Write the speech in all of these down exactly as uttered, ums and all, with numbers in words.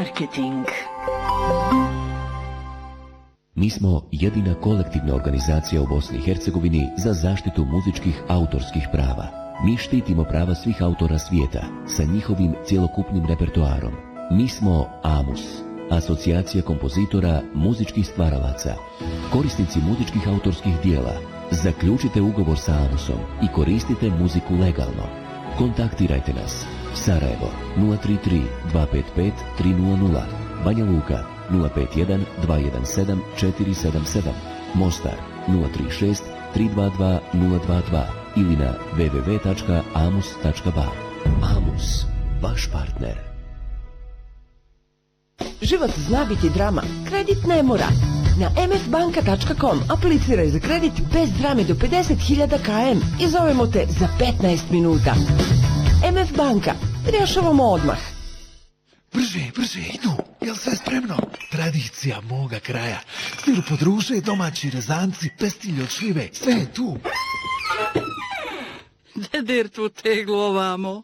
marketing. Mi smo jedina kolektivna organizacija u Bosni i Hercegovini za zaštitu muzičkih autorskih prava. Mi štitimo prava svih autora svijeta sa njihovim cjelokupnim repertoarom. Mi smo AMUS, Asocijacija kompozitora muzičkih stvaralaca. Korisnici muzičkih autorskih dijela, zaključite ugovor sa AMUSom i koristite muziku legalno. Kontaktirajte nas. Sarajevo nula tri tri dva pet pet tri nula nula, Banja Luka nula pet jedan dva jedan sedam četiri sedam sedam, Mostar nula tri šest tri dva dva nula dva dva ili na w w w tačka amus tačka ba. AMUS, vaš partner. Život zna biti drama, kredit ne mora. Na em ef banka tačka com apliciraj za kredit bez drame do pedeset hiljada km i zovemo te za petnaest minuta. em ef banka, rješavamo odmah. Brže, brže, idu, jel sve spremno? Tradicija moga kraja. Stiru podruže, domaći rezanci, pestilje od šljive, sve je tu. Dedir tu teglu ovamo.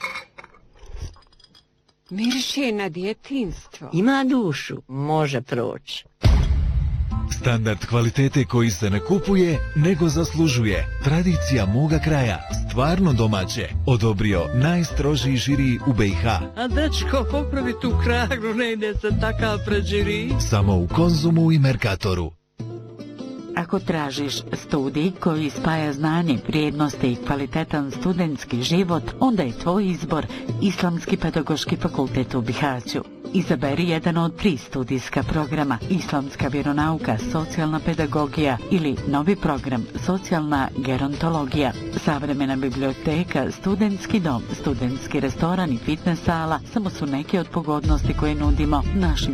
Miriše na djetinstvo. Ima dušu, može proći. Standard kvalitete koji se ne kupuje, nego zaslužuje. Tradicija moga kraja, stvarno domaće, odobrio najstrožiji žiri u be i ha. A dečko, popravi tu kragu, ne ide se takav pred žiri. Samo u Konzumu i Merkatoru. Ako tražiš studij koji spaja znanje, vrijednosti i kvalitetan studentski život, onda je tvoj izbor Islamski pedagoški fakultet u Bihaću. Izaberi jedan od tri studijska programa: Islamska vjeronauka, socijalna pedagogija ili novi program Socijalna gerontologija. Savremena biblioteka, studentski dom, studentski restoran i fitness sala samo su neke od pogodnosti koje nudimo našim